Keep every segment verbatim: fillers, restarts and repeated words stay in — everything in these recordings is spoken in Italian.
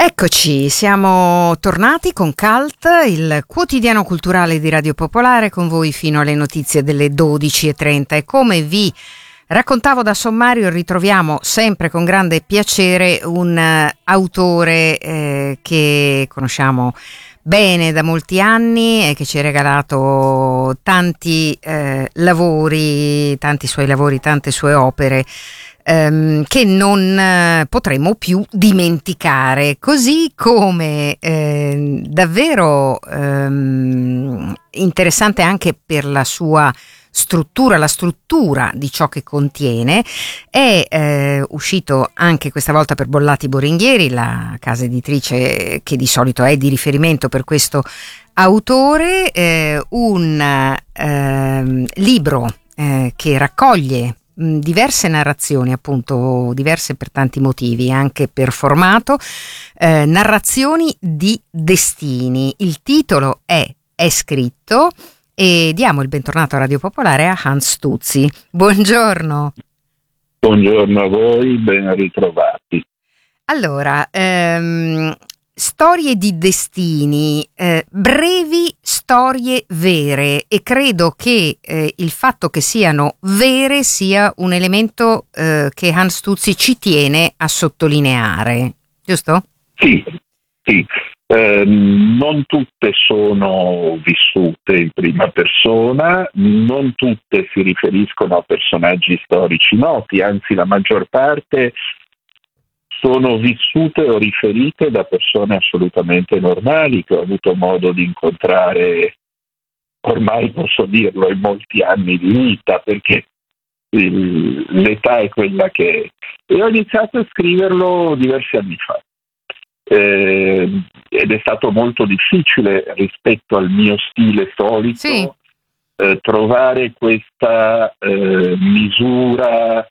Eccoci, siamo tornati con Cult, il quotidiano culturale di Radio Popolare, con voi fino alle notizie delle dodici e trenta, e come vi raccontavo da sommario ritroviamo sempre con grande piacere un uh, autore eh, che conosciamo bene da molti anni e che ci ha regalato tanti eh, lavori, tanti suoi lavori, tante sue opere ehm, che non eh, potremo più dimenticare, così come eh, davvero ehm, interessante anche per la sua struttura, la struttura di ciò che contiene. È eh, uscito anche questa volta per Bollati Boringhieri, la casa editrice che di solito è di riferimento per questo autore, eh, un eh, libro eh, che raccoglie mh, diverse narrazioni, appunto diverse per tanti motivi, anche per formato, eh, narrazioni di destini. Il titolo è È scritto, e diamo il bentornato a Radio Popolare a Hans Stuzzi. Buongiorno. Buongiorno a voi, ben ritrovati. Allora, ehm, storie di destini, eh, brevi storie vere, e credo che eh, il fatto che siano vere sia un elemento eh, che Hans Stuzzi ci tiene a sottolineare, giusto? Sì, sì. Eh, non tutte sono vissute in prima persona, non tutte si riferiscono a personaggi storici noti, anzi la maggior parte sono vissute o riferite da persone assolutamente normali che ho avuto modo di incontrare, ormai posso dirlo, in molti anni di vita, perché il, l'età è quella che è. E ho iniziato a scriverlo diversi anni fa. Eh, ed è stato molto difficile rispetto al mio stile solito, sì. eh, trovare questa eh, misura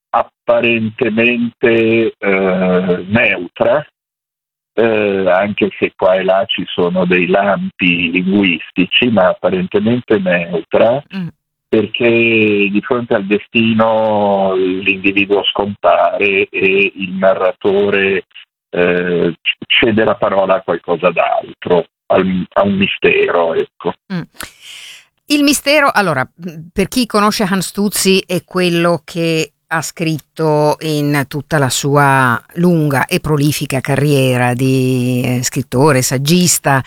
apparentemente eh, neutra, eh, anche se qua e là ci sono dei lampi linguistici, ma apparentemente neutra, mm. perché di fronte al destino l'individuo scompare e il narratore Eh, cede la parola a qualcosa d'altro, al, a un mistero, ecco. Mm. Il mistero, allora, per chi conosce Hans Stuzzi, è quello che ha scritto in tutta la sua lunga e prolifica carriera di eh, scrittore, saggista.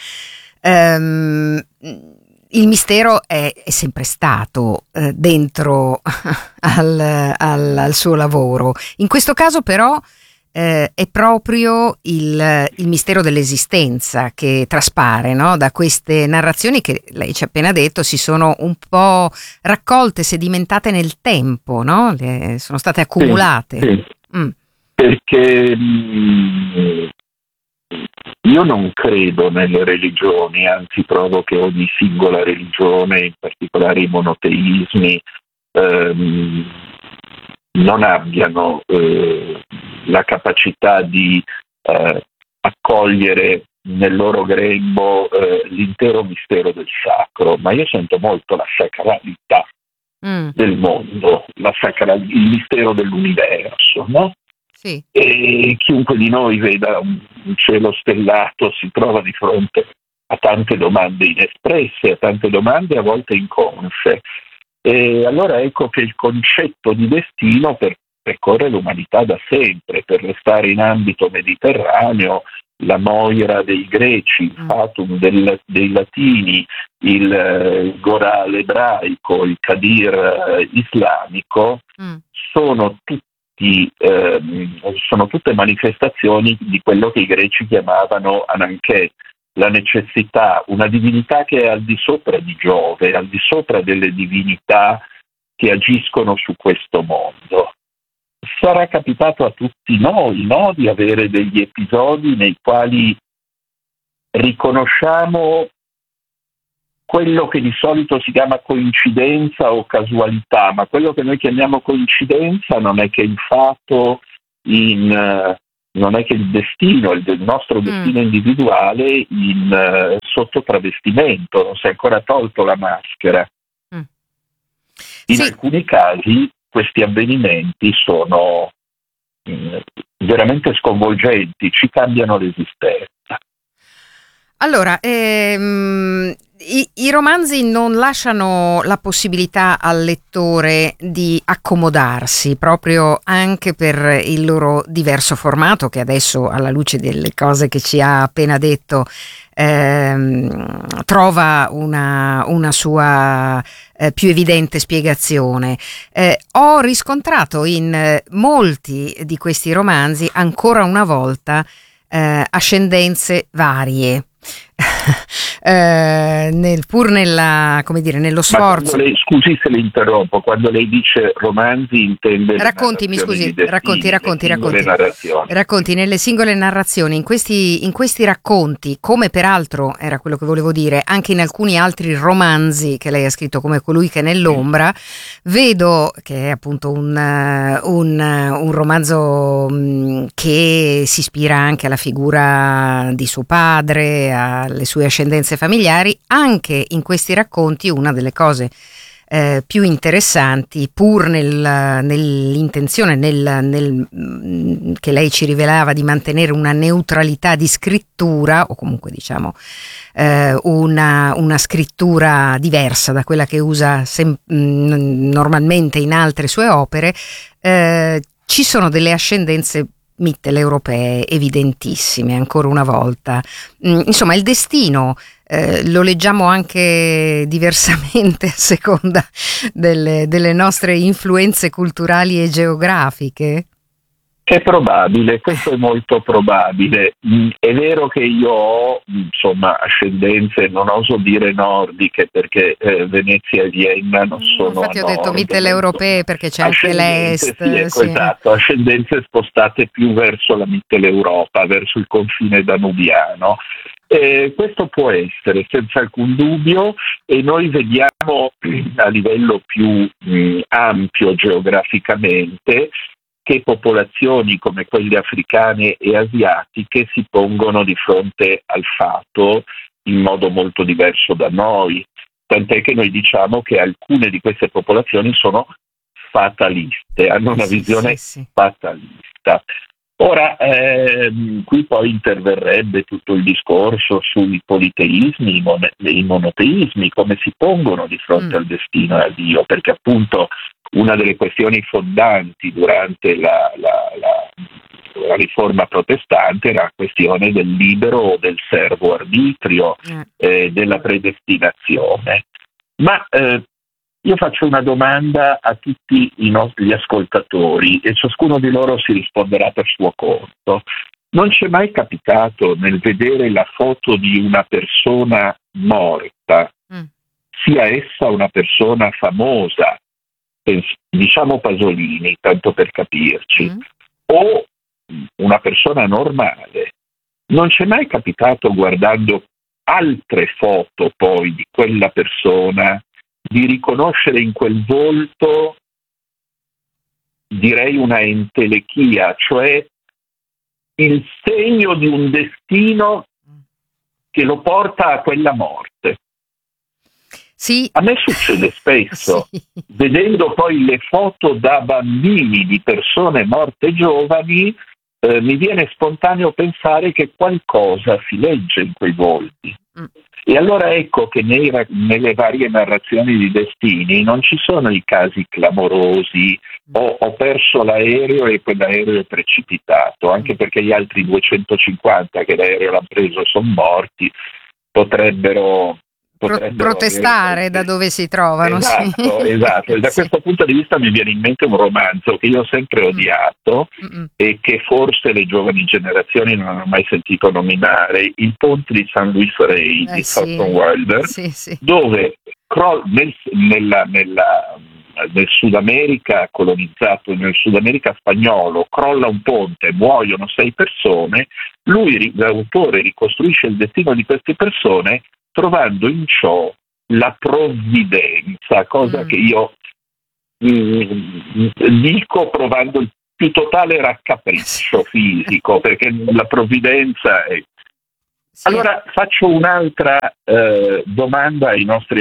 Um, il mistero è, è sempre stato eh, dentro al, al, al suo lavoro. In questo caso però Eh, è proprio il, il mistero dell'esistenza che traspare, no? Da queste narrazioni che lei ci ha appena detto si sono un po' raccolte, sedimentate nel tempo, no? Le, sono state accumulate. Sì, sì. Mm. Perché mh, io non credo nelle religioni, anzi trovo che ogni singola religione, in particolare i monoteismi, ehm, non abbiano eh, la capacità di eh, accogliere nel loro grembo eh, l'intero mistero del sacro, ma io sento molto la sacralità mm. del mondo, la sacra- il mistero dell'universo, no? Sì. E chiunque di noi veda un, un cielo stellato si trova di fronte a tante domande inespresse, a tante domande a volte inconsce. E allora ecco che il concetto di destino per, percorre l'umanità da sempre. Per restare in ambito mediterraneo, la Moira dei greci, il Fatum del, dei latini, il, il Goral ebraico, il Qadir eh, islamico, mm. sono tutti eh, sono tutte manifestazioni di quello che i greci chiamavano Ananché, la necessità, una divinità che è al di sopra di Giove, al di sopra delle divinità che agiscono su questo mondo. Sarà capitato a tutti noi, no, di avere degli episodi nei quali riconosciamo quello che di solito si chiama coincidenza o casualità, ma quello che noi chiamiamo coincidenza non è che il fatto in... Uh, non è che il destino, il del nostro destino mm. individuale in uh, sotto travestimento, non si è ancora tolto la maschera. Mm. In sì. alcuni casi questi avvenimenti sono mh, veramente sconvolgenti, ci cambiano l'esistenza. Allora, ehm, i, i romanzi non lasciano la possibilità al lettore di accomodarsi, proprio anche per il loro diverso formato, che adesso, alla luce delle cose che ci ha appena detto, ehm, trova una, una sua eh, più evidente spiegazione. Eh, ho riscontrato in eh, molti di questi romanzi, ancora una volta, eh, ascendenze varie. eh, nel, pur nella, come dire, nello sforzo. Lei, scusi se le interrompo, quando lei dice romanzi intende raccontimi scusi destini, racconti racconti racconti narrazioni. racconti nelle singole narrazioni, in questi, in questi racconti, come peraltro era quello che volevo dire anche in alcuni altri romanzi che lei ha scritto, come Colui che è nell'ombra, vedo che è appunto un, un, un romanzo mh, che si ispira anche alla figura di suo padre, alle sue ascendenze familiari. Anche in questi racconti una delle cose eh, più interessanti, pur nel, nell'intenzione nel, nel, mh, che lei ci rivelava di mantenere una neutralità di scrittura, o comunque diciamo eh, una, una scrittura diversa da quella che usa sem- mh, normalmente in altre sue opere, eh, ci sono delle ascendenze mitteleuropee evidentissime, ancora una volta. Mm, insomma, il destino eh, lo leggiamo anche diversamente a seconda delle, delle nostre influenze culturali e geografiche. È probabile, questo è molto probabile. Mm, è vero che io ho, insomma, ascendenze, non oso dire nordiche, perché eh, Venezia e Vienna non sono Infatti a ho detto nord, mitteleuropee perché c'è anche l'est. Sì, ecco, sì. Esatto, ascendenze spostate più verso la Mitteleuropa, verso il confine danubiano. Eh, questo può essere senza alcun dubbio, e noi vediamo a livello più mh, ampio geograficamente che popolazioni come quelle africane e asiatiche si pongono di fronte al fato in modo molto diverso da noi, tant'è che noi diciamo che alcune di queste popolazioni sono fataliste, hanno una sì, visione sì, sì. fatalista. Ora, ehm, qui poi interverrebbe tutto il discorso sui politeismi, i, mon- i monoteismi, come si pongono di fronte Mm. al destino e a Dio, perché appunto una delle questioni fondanti durante la, la, la, la riforma protestante era la questione del libero o del servo arbitrio, Mm. eh, della predestinazione. Ma eh, io faccio una domanda a tutti i nostri ascoltatori e ciascuno di loro si risponderà per suo conto. Non ci è mai capitato, nel vedere la foto di una persona morta, Mm. sia essa una persona famosa, diciamo Pasolini, tanto per capirci, Mm. o una persona normale, non c'è mai capitato, guardando altre foto poi di quella persona, di riconoscere in quel volto, direi, una entelechia, cioè il segno di un destino che lo porta a quella morte? Sì. A me succede spesso, Sì. vedendo poi le foto da bambini di persone morte giovani, eh, mi viene spontaneo pensare che qualcosa si legge in quei volti. Mm. E allora ecco che nei, nelle varie narrazioni di destini non ci sono i casi clamorosi, ho, ho perso l'aereo e quell'aereo è precipitato, anche perché gli altri duecentocinquanta che l'aereo l'hanno preso sono morti, potrebbero... Pro- protestare da dove si trovano. Esatto, sì. esatto. E da sì. questo punto di vista mi viene in mente un romanzo che io ho sempre odiato Mm-mm. e che forse le giovani generazioni non hanno mai sentito nominare, Il ponte di San Luis Rey eh, di sì. Thornton Wilder, sì, sì. dove cro- nel, nella, nella, nel Sud America colonizzato, nel Sud America spagnolo, crolla un ponte, muoiono sei persone, lui, l'autore, ricostruisce il destino di queste persone trovando in ciò la provvidenza, cosa mm. che io mm, dico provando il più totale raccapriccio fisico, perché la provvidenza è... Sì. Allora faccio un'altra eh, domanda ai nostri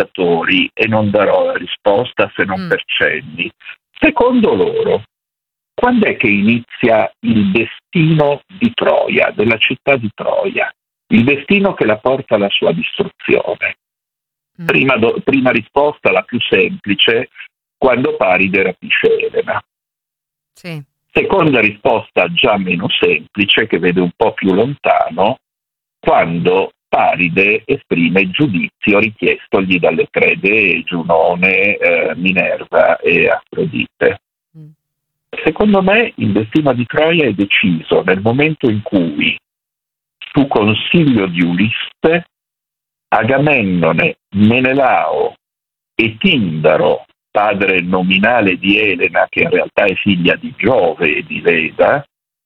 ascoltatori e non darò la risposta se non mm. per cenni. Secondo loro, quando è che inizia il destino di Troia, della città di Troia? Il destino che la porta alla sua distruzione. Mm. Prima, do, prima risposta, la più semplice, quando Paride rapisce Elena. Sì. Seconda risposta, già meno semplice, che vede un po' più lontano, quando Paride esprime giudizio richiestogli dalle tre dee, Giunone, eh, Minerva e Afrodite. Mm. Secondo me il destino di Troia è deciso nel momento in cui, su consiglio di Ulisse, Agamennone, Menelao e Tindaro, padre nominale di Elena, che in realtà è figlia di Giove e di Leda,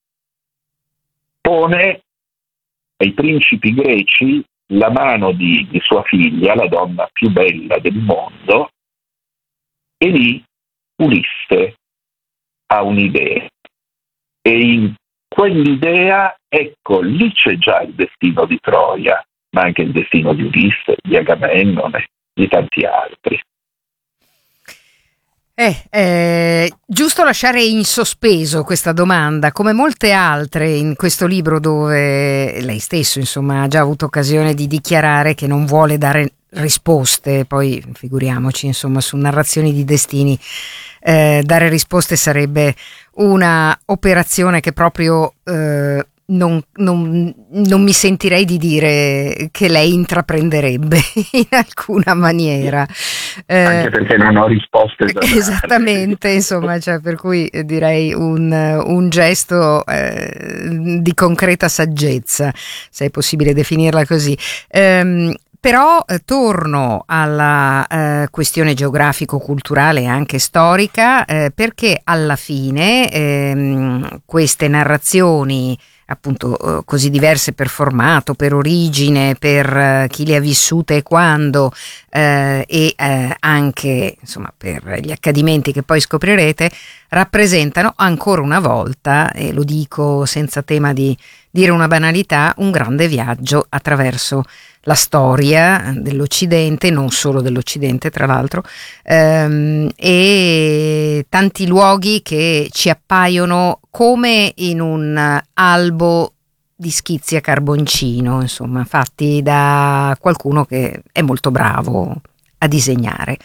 pone ai principi greci la mano di, di sua figlia, la donna più bella del mondo, e lì Ulisse ha un'idea. E in quell'idea, ecco, lì c'è già il destino di Troia, ma anche il destino di Ulisse, di Agamennone, di tanti altri. Eh, eh, giusto lasciare in sospeso questa domanda, come molte altre in questo libro, dove lei stesso, insomma, ha già avuto occasione di dichiarare che non vuole dare risposte. Poi figuriamoci, insomma, su narrazioni di destini, eh, dare risposte sarebbe una operazione che proprio eh, non, non, non mi sentirei di dire che lei intraprenderebbe in alcuna maniera. Eh, Anche perché non ho risposte da dare. Esattamente, insomma, cioè, per cui direi un, un gesto eh, di concreta saggezza, se è possibile definirla così. Ehm, Però eh, torno alla eh, questione geografico-culturale e anche storica, eh, perché alla fine ehm, queste narrazioni, appunto eh, così diverse per formato, per origine, per eh, chi le ha vissute e quando, eh, e eh, anche insomma per gli accadimenti che poi scoprirete, rappresentano ancora una volta, e lo dico senza tema di dire una banalità, un grande viaggio attraverso la storia dell'Occidente, non solo dell'Occidente tra l'altro, ehm, e tanti luoghi che ci appaiono come in un albo di schizzi a carboncino, insomma, fatti da qualcuno che è molto bravo a disegnare.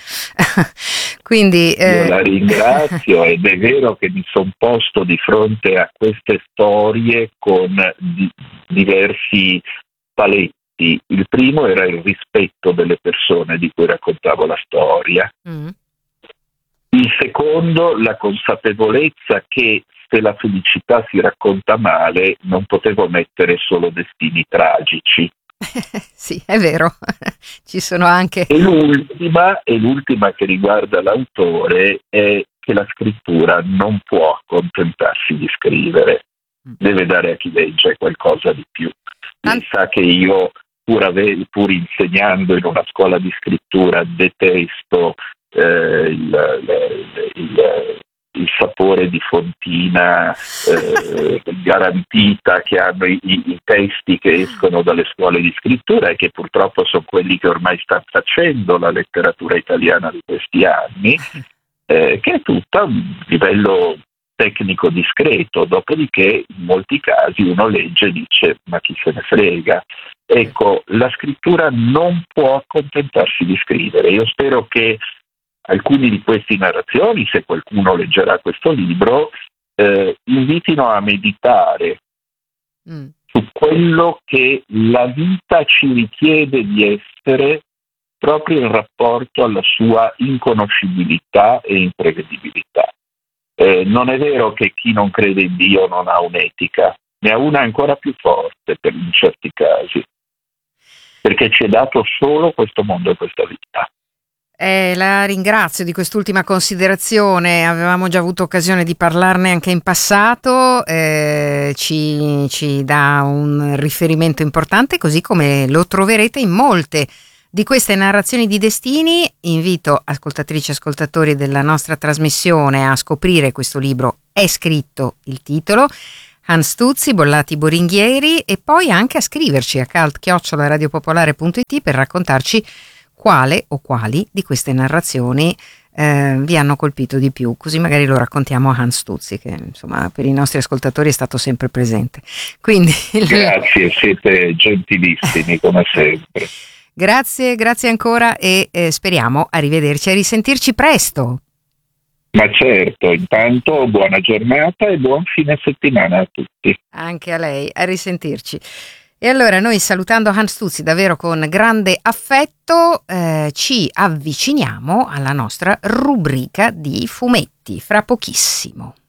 Quindi eh... io la ringrazio, ed è vero che mi sono posto di fronte a queste storie con di- diversi paletti. Il primo era il rispetto delle persone di cui raccontavo la storia. Mm. Il secondo, la consapevolezza che se la felicità si racconta male non potevo mettere solo destini tragici. Sì, è vero, ci sono anche... E l'ultima, e l'ultima che riguarda l'autore, è che la scrittura non può accontentarsi di scrivere, deve dare a chi legge qualcosa di più. Lei sa che io, pur, ave- pur insegnando in una scuola di scrittura, detesto eh, il, il, il, il sapore di fontina eh, garantita che hanno i, i testi che escono dalle scuole di scrittura, e che purtroppo sono quelli che ormai sta facendo la letteratura italiana di questi anni, eh, che è tutta a un livello tecnico discreto, dopodiché in molti casi uno legge e dice ma chi se ne frega. Ecco, la scrittura non può accontentarsi di scrivere. Io spero che alcuni di queste narrazioni, se qualcuno leggerà questo libro, eh, invitino a meditare mm. su quello che la vita ci richiede di essere, proprio in rapporto alla sua inconoscibilità e imprevedibilità. Eh, non è vero che chi non crede in Dio non ha un'etica, ne ha una ancora più forte per in certi casi, perché ci è dato solo questo mondo e questa vita. Eh, la ringrazio di quest'ultima considerazione, avevamo già avuto occasione di parlarne anche in passato, eh, ci, ci dà un riferimento importante, così come lo troverete in molte di queste narrazioni di destini. Invito ascoltatrici e ascoltatori della nostra trasmissione a scoprire questo libro. È scritto il titolo, Hans Tuzzi, Bollati Boringhieri, e poi anche a scriverci a cult chiocciola radiopopolare punto it per raccontarci quale o quali di queste narrazioni eh, vi hanno colpito di più, così magari lo raccontiamo a Hans Stuzzi, che insomma per i nostri ascoltatori è stato sempre presente. Quindi grazie, siete gentilissimi come sempre. Grazie, grazie ancora e eh, speriamo a rivederci e risentirci presto. Ma certo, intanto buona giornata e buon fine settimana a tutti. Anche a lei, a risentirci. E allora noi, salutando Hans Stuzzi davvero con grande affetto, eh, ci avviciniamo alla nostra rubrica di fumetti fra pochissimo.